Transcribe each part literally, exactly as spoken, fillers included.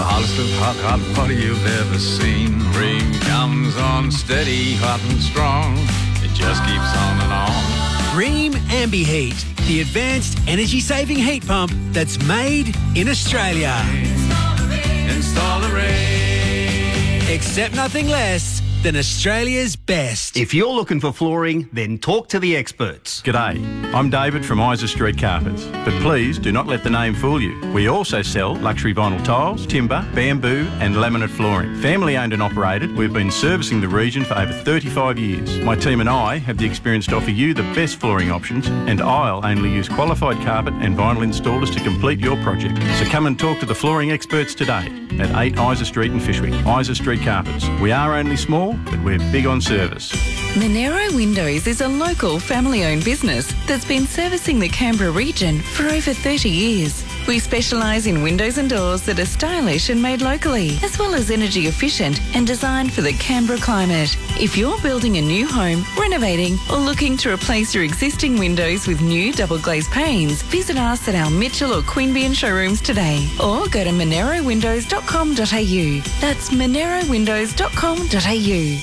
hottest of hot, hot water you've ever seen. Rheem comes on steady, hot and strong. It just keeps on and on. Rheem AmbiHeat, the advanced energy-saving heat pump that's made in Australia. Install the Rheem. Install the Rheem. Accept nothing less than Australia's best. If you're looking for flooring, then talk to the experts. G'day, I'm David from Isa Street Carpets, but please do not let the name fool you. We also sell luxury vinyl tiles, timber, bamboo and laminate flooring. Family owned and operated, we've been servicing the region for over thirty-five years. My team and I have the experience to offer you the best flooring options, and I'll only use qualified carpet and vinyl installers to complete your project. So come and talk to the flooring experts today at eight Isa Street in Fyshwick. Isa Street Carpets. We are only small, but we're big on service. Monero Windows is a local family-owned business that's been servicing the Canberra region for over thirty years. We specialise in windows and doors that are stylish and made locally, as well as energy efficient and designed for the Canberra climate. If you're building a new home, renovating or looking to replace your existing windows with new double glazed panes, visit us at our Mitchell or Queanbeyan showrooms today, or go to monero windows dot com dot a u. That's monero windows dot com dot a u.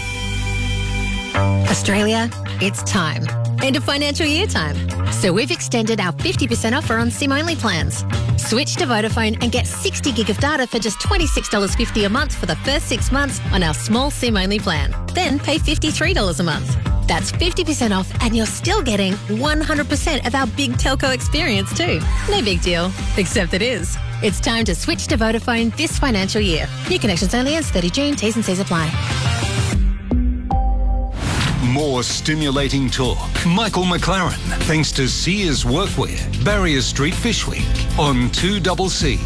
Australia, it's time. End of financial year time. So we've extended our fifty percent offer on SIM-only plans. Switch to Vodafone and get sixty gig of data for just twenty-six dollars fifty a month for the first six months on our small SIM-only plan. Then pay fifty-three dollars a month. That's fifty percent off and you're still getting one hundred percent of our big telco experience too. No big deal, except it is. It's time to switch to Vodafone this financial year. New connections only as thirty June. T's and C's apply. More stimulating talk. Michael McLaren, thanks to Sears Workwear, Barrier Street, Fyshwick, on two C C.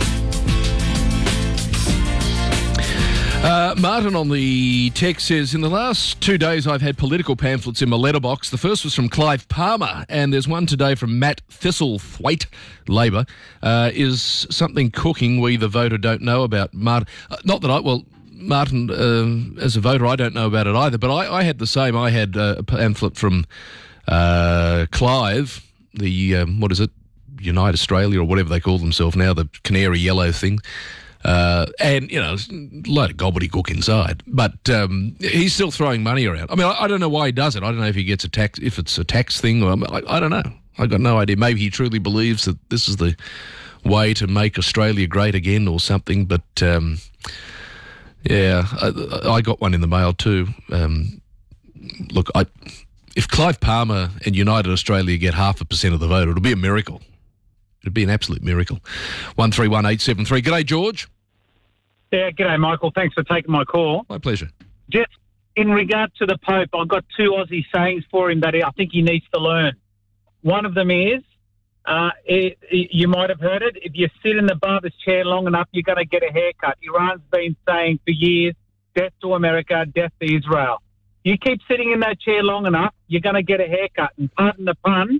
Uh, Martin on the text says, in the last two days I've had political pamphlets in my letterbox. The first was from Clive Palmer, and there's one today from Matt Thistlethwaite, Labor. Uh, is something cooking we, the voter, don't know about? Martin, uh, not that I... Well, Martin, uh, as a voter, I don't know about it either, but I, I had the same. I had uh, a pamphlet from uh, Clive, the, um, what is it, Unite Australia or whatever they call themselves now, the canary yellow thing. Uh, and, you know, a load of gobbledygook inside. But um, he's still throwing money around. I mean, I, I don't know why he does it. I don't know if he gets a tax, if it's a tax thing, or I, I don't know. I got no idea. Maybe he truly believes that this is the way to make Australia great again or something, but... Um, Yeah, I, I got one in the mail too. Um, look, I, if Clive Palmer and United Australia get half a percent of the vote, it'll be a miracle. It'd be an absolute miracle. one three one eight seven three. G'day, George. Yeah, g'day, Michael. Thanks for taking my call. My pleasure. Just in regard to the Pope, I've got two Aussie sayings for him that I think he needs to learn. One of them is, Uh, it, it, you might have heard it. If you sit in the barber's chair long enough, you're going to get a haircut. Iran's been saying for years, death to America, death to Israel. You keep sitting in that chair long enough, you're going to get a haircut. And pardon the pun,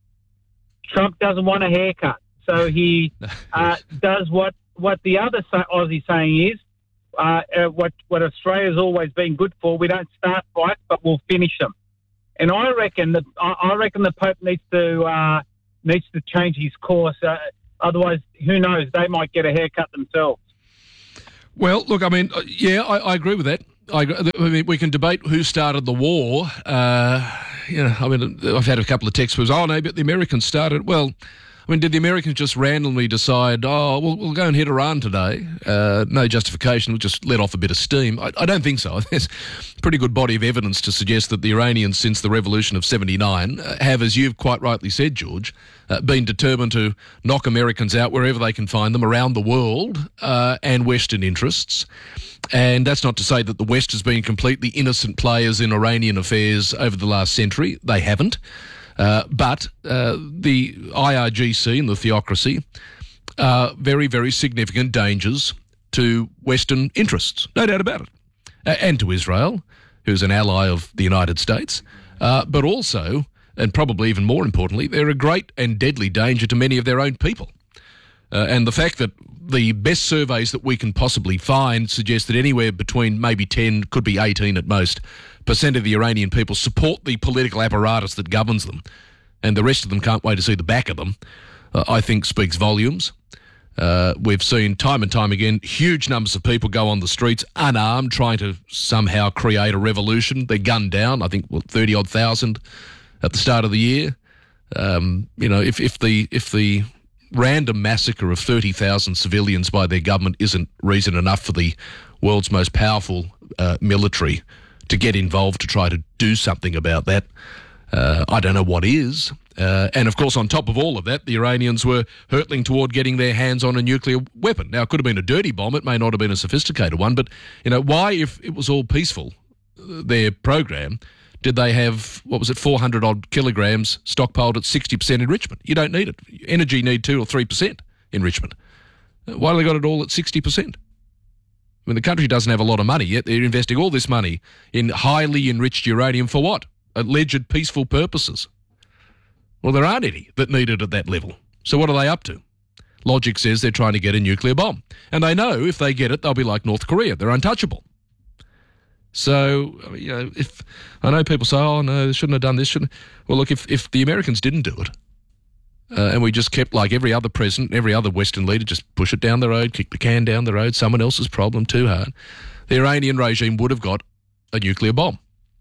Trump doesn't want a haircut. So he uh, does what, what the other Aussie saying is, uh, uh, what, what Australia's always been good for. We don't start fights, but we'll finish them. And I reckon that I, I reckon the Pope needs to... Uh, needs to change his course. Uh, otherwise, who knows, they might get a haircut themselves. Well, look, I mean, yeah, I, I agree with that. I, I mean, we can debate who started the war. Uh, you know, I mean, I've had a couple of texts where, oh, no, but the Americans started. Well, I mean, did the Americans just randomly decide, oh, we'll, we'll go and hit Iran today? Uh, no justification, we'll just let off a bit of steam. I, I don't think so. There's a pretty good body of evidence to suggest that the Iranians, since the revolution of seventy-nine, uh, have, as you've quite rightly said, George, uh, been determined to knock Americans out wherever they can find them around the world uh, and Western interests. And that's not to say that the West has been completely innocent players in Iranian affairs over the last century. They haven't. Uh, but uh, the I R G C and the theocracy are very, very significant dangers to Western interests, no doubt about it, uh, and to Israel, who's an ally of the United States, uh, but also, and probably even more importantly, they're a great and deadly danger to many of their own people. Uh, and the fact that the best surveys that we can possibly find suggest that anywhere between maybe ten, could be eighteen at most, percent of the Iranian people support the political apparatus that governs them, and the rest of them can't wait to see the back of them, uh, I think speaks volumes. Uh, we've seen time and time again huge numbers of people go on the streets unarmed, trying to somehow create a revolution. They're gunned down. I think what, thirty odd thousand at the start of the year. Um, you know, if, if the if the random massacre of thirty thousand civilians by their government isn't reason enough for the world's most powerful uh, military to get involved to try to do something about that, uh, I don't know what is. Uh, and, of course, on top of all of that, the Iranians were hurtling toward getting their hands on a nuclear weapon. Now, it could have been a dirty bomb. It may not have been a sophisticated one. But, you know, why, if it was all peaceful, their program, did they have, what was it, four hundred odd kilograms stockpiled at sixty percent enrichment? You don't need it. Energy need two or three percent enrichment. Why have they got it all at sixty percent? I mean, the country doesn't have a lot of money, yet they're investing all this money in highly enriched uranium for what? Alleged peaceful purposes. Well, there aren't any that need it at that level. So what are they up to? Logic says they're trying to get a nuclear bomb. And they know if they get it, they'll be like North Korea. They're untouchable. So, you know, if I know people say, oh, no, they shouldn't have done this. Shouldn't. Well, look, if, if the Americans didn't do it, uh, and we just kept, like every other president, every other Western leader, just push it down the road, kick the can down the road, someone else's problem too hard, the Iranian regime would have got a nuclear bomb.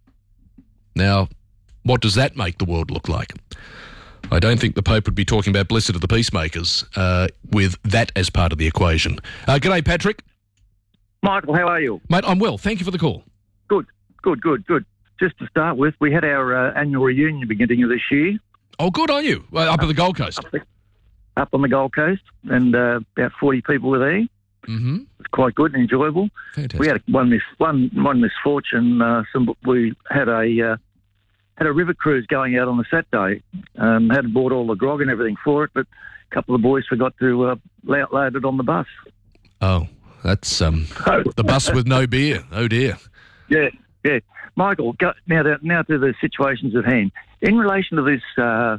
Now, what does that make the world look like? I don't think the Pope would be talking about blessed are the peacemakers uh, with that as part of the equation. Uh, g'day, Patrick. Michael, how are you? Mate, I'm well. Thank you for the call. Good, good, good, good. Just to start with, we had our uh, annual reunion beginning of this year. Oh, good on you. Well, up at the Gold Coast. Up, the, up on the Gold Coast, and uh, about forty people were there. Mm-hmm. It was quite good and enjoyable. Fantastic. We had one, mis- one, one misfortune. Uh, some, we had a... Uh, had a river cruise going out on the Saturday. Um, had bought all the grog and everything for it, but a couple of boys forgot to uh, load it on the bus. Oh, that's um, the bus with no beer. Oh, dear. Yeah, yeah. Michael, go, now, to, now to the situations at hand. In relation to this uh,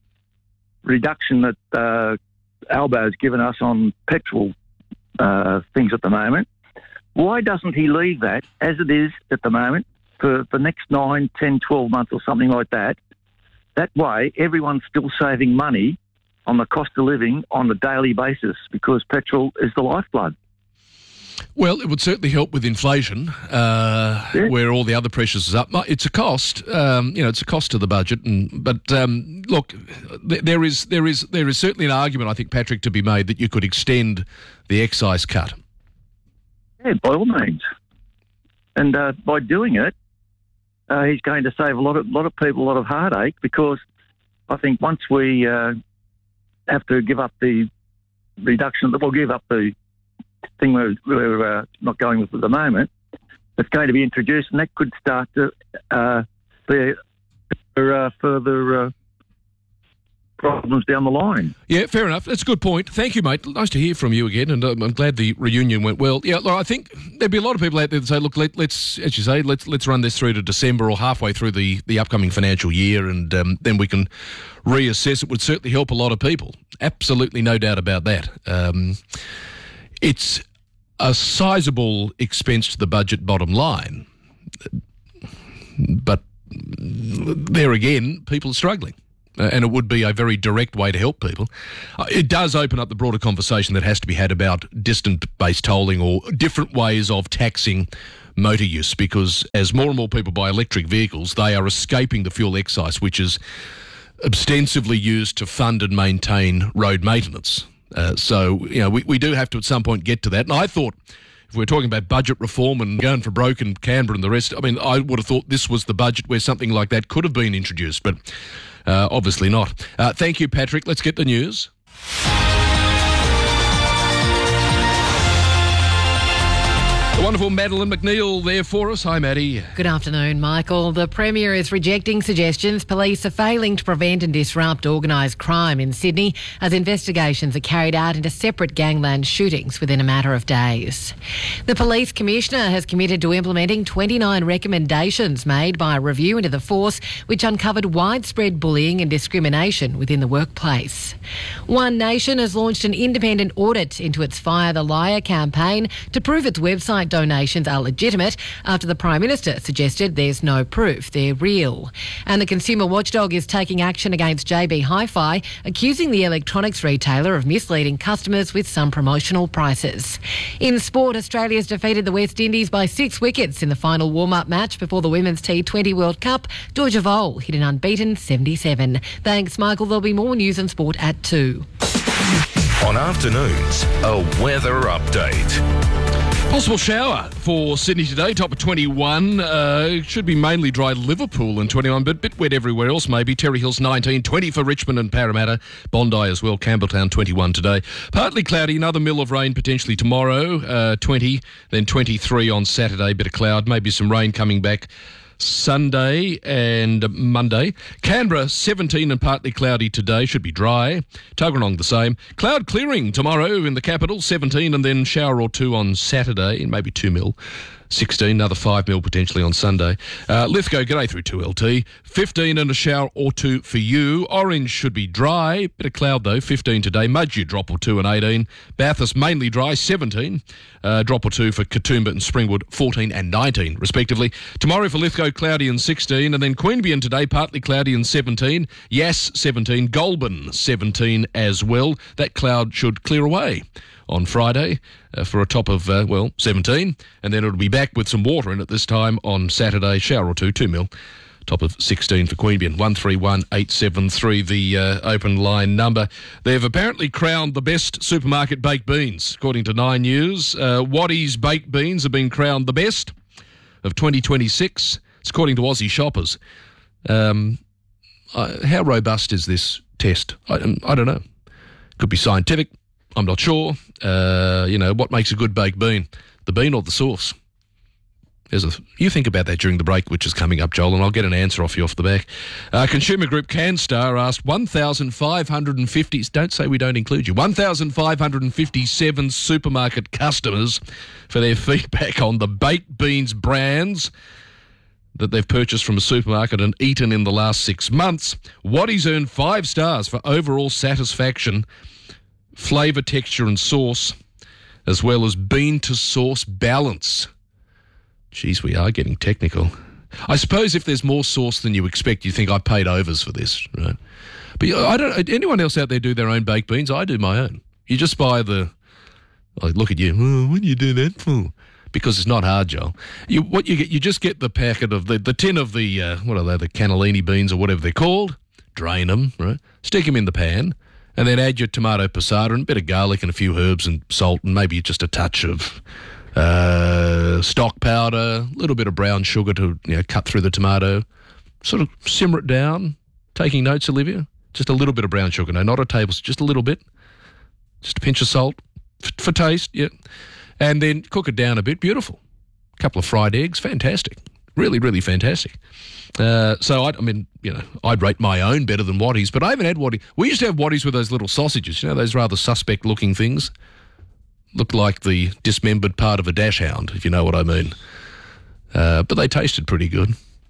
reduction that uh, Albo's given us on petrol uh, things at the moment, why doesn't he leave that as it is at the moment for the next nine, ten, twelve months or something like that? That way, everyone's still saving money on the cost of living on a daily basis because petrol is the lifeblood. Well, it would certainly help with inflation, uh, yeah. where all the other pressures is up. It's a cost, um, you know, it's a cost to the budget. And but um, look, th- there is there is there is certainly an argument, I think, Patrick, to be made that you could extend the excise cut. Yeah, by all means. And uh, by doing it, uh, he's going to save a lot of lot of people a lot of heartache because I think once we uh, have to give up the reduction, we'll give up the thing we're, we're uh, not going with at the moment, that's going to be introduced, and that could start to uh, be uh, further uh, problems down the line. Yeah, fair enough. That's a good point. Thank you, mate. Nice to hear from you again, and um, I'm glad the reunion went well. Yeah, look, I think there'd be a lot of people out there that say, look, let, let's, as you say, let's let's run this through to December or halfway through the, the upcoming financial year, and um, then we can reassess. It would certainly help a lot of people. Absolutely no doubt about that. Um, it's a sizable expense to the budget bottom line, but there again, people are struggling. Uh, and it would be a very direct way to help people. Uh, it does open up the broader conversation that has to be had about distant-based tolling or different ways of taxing motor use, because as more and more people buy electric vehicles, they are escaping the fuel excise, which is ostensibly used to fund and maintain road maintenance. Uh, so, you know, we, we do have to at some point get to that. And I thought, if we're talking about budget reform and going for broke and Canberra and the rest, I mean, I would have thought this was the budget where something like that could have been introduced, but uh, obviously not. Uh, thank you, Patrick. Let's get the news. The wonderful Madeline McNeil there for us. Hi, Maddie. Good afternoon, Michael. The Premier is rejecting suggestions police are failing to prevent and disrupt organised crime in Sydney as investigations are carried out into separate gangland shootings within a matter of days. The Police Commissioner has committed to implementing twenty-nine recommendations made by a review into the force which uncovered widespread bullying and discrimination within the workplace. One Nation has launched an independent audit into its Fire the Liar campaign to prove its website donations are legitimate after the Prime Minister suggested there's no proof they're real. And the consumer watchdog is taking action against J B Hi-Fi, accusing the electronics retailer of misleading customers with some promotional prices. In sport, Australia's defeated the West Indies by six wickets in the final warm-up match before the Women's T twenty World Cup. Georgia Vole hit an unbeaten seventy-seven. Thanks, Michael. There'll be more news and sport at two. On afternoons, a weather update. Possible shower for Sydney today, top of twenty-one. Uh, it should be mainly dry Liverpool in twenty-one, but a bit wet everywhere else maybe. Terry Hills nineteen, twenty for Richmond and Parramatta. Bondi as well, Campbelltown twenty-one today. Partly cloudy, another mill of rain potentially tomorrow, uh, twenty, then twenty-three on Saturday, bit of cloud, maybe some rain coming back Sunday and Monday. Canberra, seventeen and partly cloudy today, should be dry. Tuggeranong the same. Cloud clearing tomorrow in the capital, seventeen, and then shower or two on Saturday, maybe two mil. sixteen, another five mil potentially on Sunday. Uh, Lithgow, g'day through two L T. fifteen and a shower or two for you. Orange should be dry. Bit of cloud though, fifteen today. Mudgee, drop or two and eighteen. Bathurst, mainly dry, seventeen. Uh, drop or two for Katoomba and Springwood, fourteen and nineteen respectively. Tomorrow for Lithgow, cloudy and sixteen. And then Queanbeyan today, partly cloudy and seventeen. Yass, seventeen. Goulburn, seventeen as well. That cloud should clear away on Friday uh, for a top of, uh, well, seventeen. And then it'll be back with some water in it this time on Saturday. Shower or two, two mil. Top of sixteen for Queanbeyan. one three one eight seven three, the uh, open line number. They've apparently crowned the best supermarket baked beans, according to Nine News. Uh, Waddy's baked beans have been crowned the best of twenty twenty-six. It's according to Aussie shoppers. Um, uh, how robust is this test? I, I don't know. Could be scientific. I'm not sure. Uh, you know, what makes a good baked bean? The bean or the sauce? There's a, you think about that during the break, which is coming up, Joel, and I'll get an answer off you off the back. Uh, Consumer Group CanStar asked one thousand five hundred fifty, don't say we don't include you, one thousand five hundred fifty-seven supermarket customers for their feedback on the baked beans brands that they've purchased from a supermarket and eaten in the last six months. Waddy's earned five stars for overall satisfaction, flavour, texture and sauce, as well as bean to sauce balance. Geez, we are getting technical. I suppose if there's more sauce than you expect, you think I paid overs for this, right? But I don't. Anyone else out there do their own baked beans? I do my own. You just buy the. I look at you. Oh, what do you do that for? Because it's not hard, Joel. You what you get? You just get the packet of the the tin of the uh, what are they? The cannellini beans or whatever they're called. Drain them, right? Stick them in the pan, and then add your tomato passata and a bit of garlic and a few herbs and salt and maybe just a touch of. Uh, stock powder, a little bit of brown sugar to you know cut through the tomato, sort of simmer it down. Taking notes, Olivia? Just a little bit of brown sugar, no, not a tablespoon, just a little bit. Just a pinch of salt f- for taste, yeah. And then cook it down a bit, beautiful. A couple of fried eggs, fantastic. Really, really fantastic. Uh, so, I, I mean, you know, I'd rate my own better than Waddy's, but I haven't had Waddy. We used to have Waddy's with those little sausages, you know, those rather suspect-looking things. Looked like the dismembered part of a dash hound, if you know what I mean. Uh, but they tasted pretty good.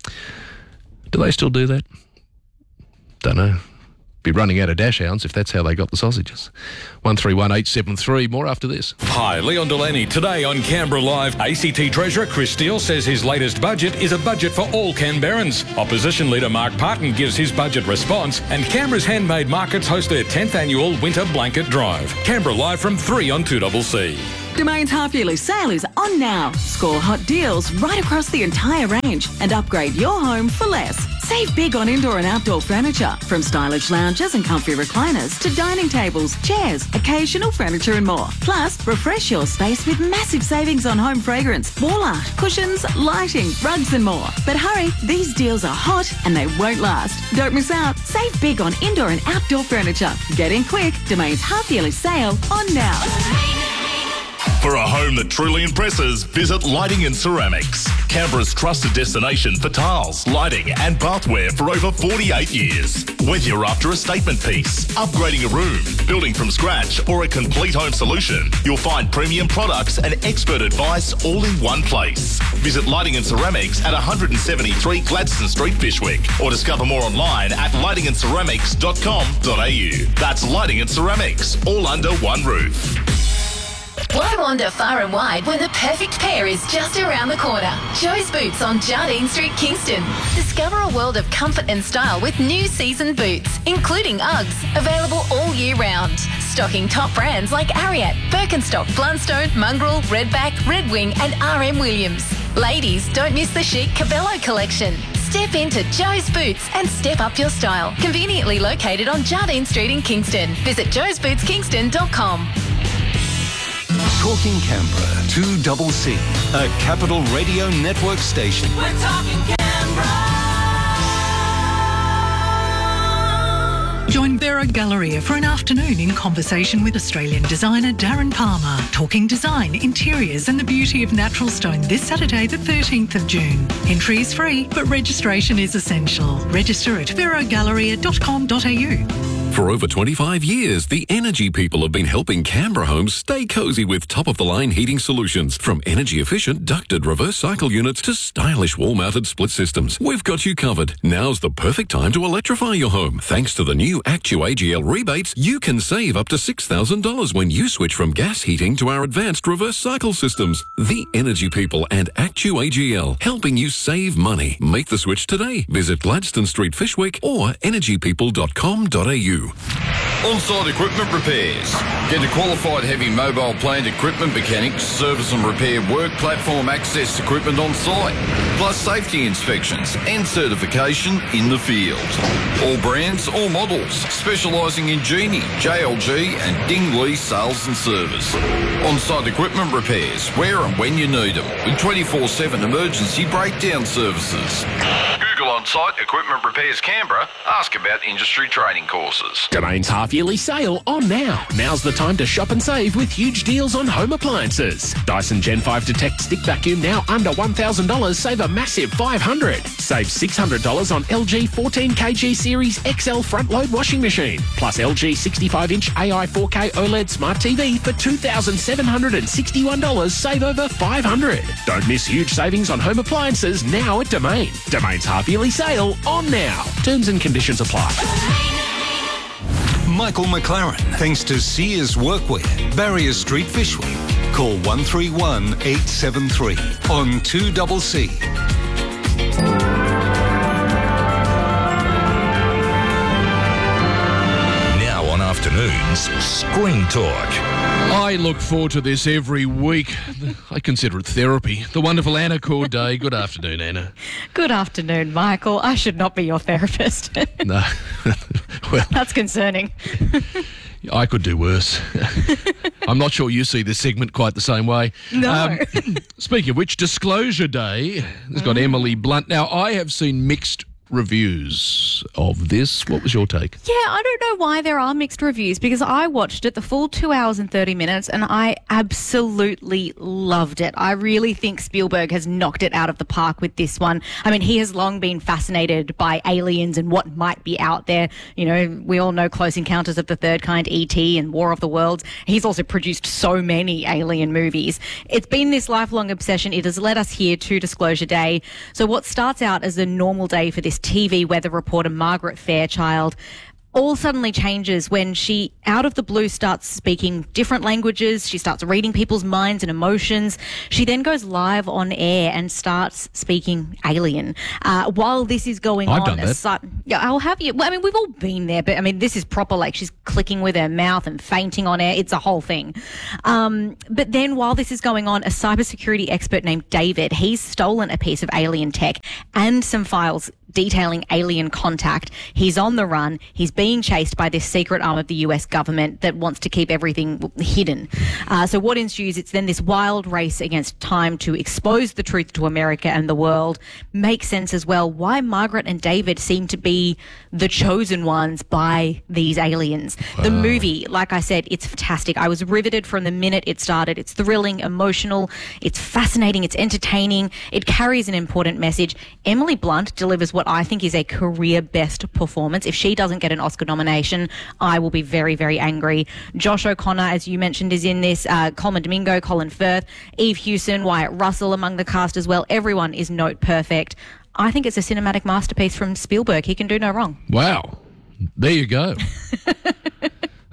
Do they still do that? Don't know. Be running out of dash hounds if that's how they got the sausages. one three one eight seven three, more after this. Hi, Leon Delaney. Today on Canberra Live, A C T Treasurer Chris Steele says his latest budget is a budget for all Canberrans. Opposition Leader Mark Parton gives his budget response, and Canberra's handmade markets host their tenth annual Winter Blanket Drive. Canberra Live from three on two C C. Domain's half-yearly sale is on now. Score hot deals right across the entire range and upgrade your home for less. Save big on indoor and outdoor furniture, from stylish lounges and comfy recliners to dining tables, chairs, occasional furniture and more. Plus, refresh your space with massive savings on home fragrance, wall art, cushions, lighting, rugs and more. But hurry, these deals are hot and they won't last. Don't miss out. Save big on indoor and outdoor furniture. Get in quick. Domain's half-yearly sale on now. For a home that truly impresses, visit Lighting and Ceramics. Canberra's trusted destination for tiles, lighting and bathware for over forty-eight years. Whether you're after a statement piece, upgrading a room, building from scratch or a complete home solution, you'll find premium products and expert advice all in one place. Visit Lighting and Ceramics at one seventy-three Gladstone Street, Fyshwick, or discover more online at lighting and ceramics dot com dot a u. That's Lighting and Ceramics, all under one roof. Global wander far and wide when the perfect pair is just around the corner. Joe's Boots on Jardine Street, Kingston. Discover a world of comfort and style with new season boots, including Uggs, available all year round. Stocking top brands like Ariat, Birkenstock, Blundstone, Mongrel, Redback, Red Wing and R M Williams. Ladies, don't miss the chic Cabello collection. Step into Joe's Boots and step up your style. Conveniently located on Jardine Street in Kingston. Visit joes boots kingston dot com. Talking Canberra, two double C, a Capital Radio Network station. We're talking Canberra. Join Vera Galleria for an afternoon in conversation with Australian designer Darren Palmer, talking design, interiors and the beauty of natural stone this Saturday the thirteenth of June. Entry is free, but registration is essential. Register at vera galleria dot com dot a u. For over twenty-five years, the Energy People have been helping Canberra homes stay cosy with top-of-the-line heating solutions. From energy-efficient ducted reverse cycle units to stylish wall-mounted split systems, we've got you covered. Now's the perfect time to electrify your home. Thanks to the new ActuAGL rebates, you can save up to six thousand dollars when you switch from gas heating to our advanced reverse cycle systems. The Energy People and ActuAGL, helping you save money. Make the switch today. Visit Gladstone Street, Fishwick or energy people dot com dot a u. On-site equipment repairs. Get a qualified heavy mobile plant equipment mechanics, service and repair work platform access equipment on site, plus safety inspections and certification in the field. All brands, all models, specialising in Genie, J L G and Ding Lee sales and service. On-site equipment repairs, where and when you need them, with twenty-four seven emergency breakdown services. Google On-Site Equipment Repairs Canberra. Ask about industry training courses. Domain's half-yearly sale on now. Now's the time to shop and save with huge deals on home appliances. Dyson Gen five Detect Stick Vacuum now under one thousand dollars. Save a massive five hundred dollars. Save six hundred dollars on L G fourteen kilogram Series X L front-load washing machine. Plus L G sixty-five inch A I four K OLED Smart T V for two thousand seven hundred sixty-one dollars. Save over five hundred dollars. Don't miss huge savings on home appliances now at Domain. Domain's half-yearly sale on now. Terms and conditions apply. Michael McLaren, thanks to Sears Workwear, Barrier Street, Fishwick. Call one three one eight seven three on two double C. Now on afternoons, Screen Talk. I look forward to this every week. I consider it therapy. The wonderful Anna Corday. Good afternoon, Anna. Good afternoon, Michael. I should not be your therapist. No. Well, that's concerning. I could do worse. I'm not sure you see this segment quite the same way. No. Um, speaking of which, Disclosure Day has got mm. Emily Blunt. Now, I have seen mixed reviews of this. What was your take? Yeah, I don't know why there are mixed reviews, because I watched it the full two hours and thirty minutes and I absolutely loved it. I really think Spielberg has knocked it out of the park with this one. I mean, he has long been fascinated by aliens and what might be out there. You know, we all know Close Encounters of the Third Kind, E T and War of the Worlds. He's also produced so many alien movies. It's been this lifelong obsession. It has led us here to Disclosure Day. So what starts out as a normal day for this T V weather reporter, Margaret Fairchild, all suddenly changes when she, out of the blue, starts speaking different languages. She starts reading people's minds and emotions. She then goes live on air and starts speaking alien. Uh, while this is going I've on, done that. Aside, yeah, I'll have you. Well, I mean, we've all been there, but I mean, this is proper. Like, she's clicking with her mouth and fainting on air. It's a whole thing. Um, but then, while this is going on, a cybersecurity expert named David, he's stolen a piece of alien tech and some files detailing alien contact. He's on the run. He's being chased by this secret arm of the U S government that wants to keep everything hidden. Uh, so what ensues? It's then this wild race against time to expose the truth to America and the world. Makes sense as well why Margaret and David seem to be the chosen ones by these aliens. Wow. The movie, like I said, it's fantastic. I was riveted from the minute it started. It's thrilling, emotional, it's fascinating, it's entertaining. It carries an important message. Emily Blunt delivers what I think is a career best performance. If she doesn't get an Oscar nomination, I will be very, very angry. Josh O'Connor, as you mentioned, is in this. Uh, Coleman Domingo, Colin Firth, Eve Hewson, Wyatt Russell among the cast as well. Everyone is note perfect. I think it's a cinematic masterpiece from Spielberg. He can do no wrong. Wow. There you go.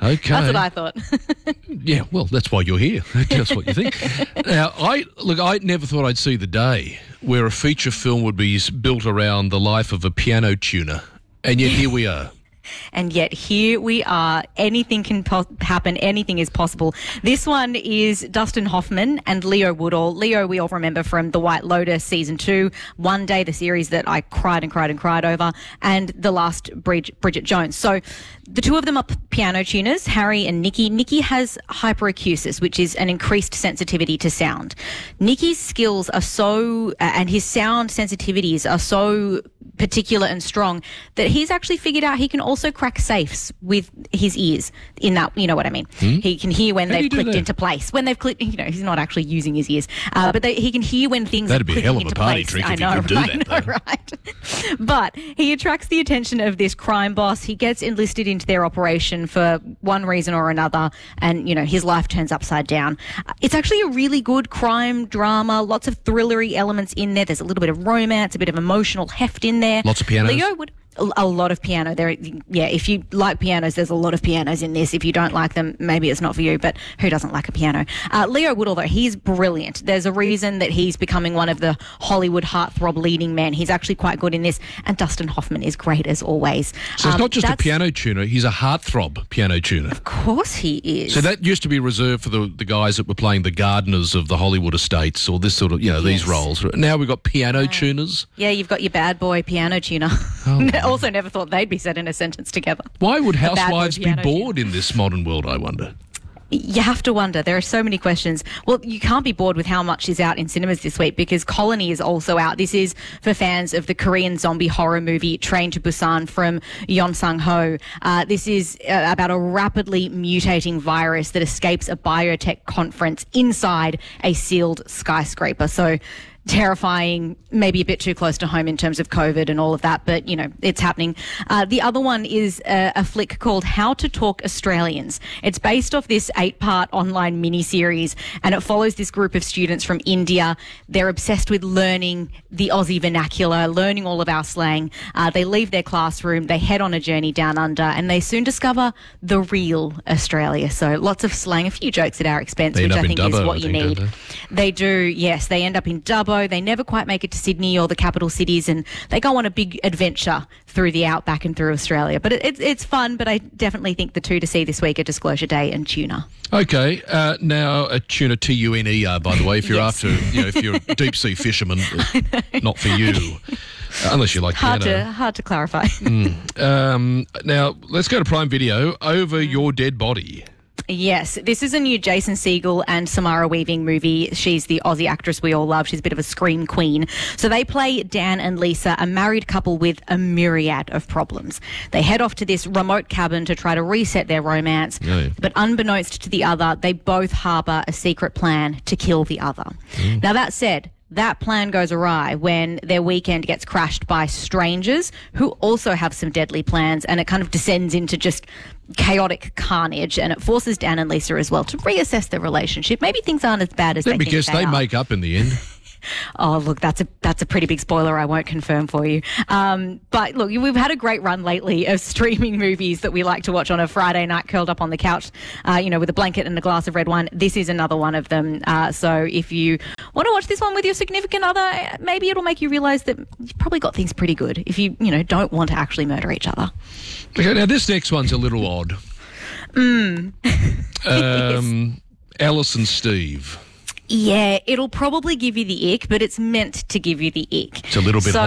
Okay. That's what I thought. Yeah, well, that's why you're here. That's what you think. Now, I look, I never thought I'd see the day where a feature film would be built around the life of a piano tuner, and yet here we are. And yet here we are. Anything can po- happen. Anything is possible. This one is Dustin Hoffman and Leo Woodall. Leo, we all remember from The White Lotus season two, One Day, the series that I cried and cried and cried over, and The Last Bridget, Bridget Jones. So the two of them are piano tuners, Harry and Nikki. Nikki has hyperacusis, which is an increased sensitivity to sound. Nikki's skills are so, uh, and his sound sensitivities are so particular and strong that he's actually figured out he can also crack safes with his ears in that, you know what I mean? Hmm? He can hear when How do you they've do clicked that? into place. When they've clicked, you know, he's not actually using his ears, uh, but they, he can hear when things That'd are be a clicking hell of a into party place. trick I if you know, could do right? that, I know, right? But he attracts the attention of this crime boss. He gets enlisted into their operation for one reason or another, and, you know, his life turns upside down. Uh, It's actually a really good crime drama, lots of thrillery elements in there. There's a little bit of romance, a bit of emotional heft in there. Lots of pianos? Leo would... A a lot of piano. There, yeah. If you like pianos, there's a lot of pianos in this. If you don't like them, maybe it's not for you. But who doesn't like a piano? Uh, Leo Woodall, though, he's brilliant. There's a reason that he's becoming one of the Hollywood heartthrob leading men. He's actually quite good in this. And Dustin Hoffman is great as always. So it's Um, not just a that's- piano tuner, he's a heartthrob piano tuner. Of course he is. So that used to be reserved for the, the guys that were playing the gardeners of the Hollywood estates or this sort of, you know, these Yes. roles. Now we've got piano tuners. Yeah, you've got your bad boy piano tuner. Oh, Also, never thought they'd be said in a sentence together. Why would The bad boy housewives be piano bored in this modern world, I wonder? You have to wonder. There are so many questions. Well, you can't be bored with how much is out in cinemas this week because Colony is also out. This is for fans of the Korean zombie horror movie Train to Busan from Yeon Sang-ho. Uh, this is uh, about a rapidly mutating virus that escapes a biotech conference inside a sealed skyscraper. So terrifying, maybe a bit too close to home in terms of COVID and all of that, but, you know, it's happening. Uh, the other one is a, a flick called How to Talk Australians. It's based off this eight-part online mini-series, and it follows this group of students from India. They're obsessed with learning the Aussie vernacular, learning all of our slang. Uh, they leave their classroom, they head on a journey down under, and they soon discover the real Australia. So lots of slang, a few jokes at our expense, They end which up I in think is Dubbo, what I you think, need. don't They do, yes. They end up in Dubbo. They never quite make it to Sydney or the capital cities, and they go on a big adventure through the outback and through Australia. But it, it's it's fun, but I definitely think the two to see this week are Disclosure Day and Tuna. Okay, uh, now a tuna, T U N E R, by the way, if you're Yes. after, you know, if you're a deep sea fisherman, not for you, uh, unless you like Hard piano. to hard to clarify. Mm. Um, now, let's go to Prime Video, Over Your Dead Body. Yes, this is a new Jason Segel and Samara Weaving movie. She's the Aussie actress we all love. She's a bit of a scream queen. So they play Dan and Lisa, a married couple with a myriad of problems. They head off to this remote cabin to try to reset their romance. Oh, yeah. But unbeknownst to the other, they both harbour a secret plan to kill the other. Mm. Now, that said, that plan goes awry when their weekend gets crashed by strangers who also have some deadly plans, and it kind of descends into just chaotic carnage, and it forces Dan and Lisa as well to reassess their relationship. Maybe things aren't as bad as Let they me think guess, they, they are. make up in the end. Oh, look, that's a that's a pretty big spoiler. I won't confirm for you. Um, but look, we've had a great run lately of streaming movies that we like to watch on a Friday night, curled up on the couch, uh, you know, with a blanket and a glass of red wine. This is another one of them. Uh, so if you want to watch this one with your significant other, maybe it'll make you realise that you've probably got things pretty good if you, you know, don't want to actually murder each other. Okay, now this next one's a little odd. Mm. Um, Alice and Steve. Yeah, it'll probably give you the ick, but it's meant to give you the ick. It's a little bit So-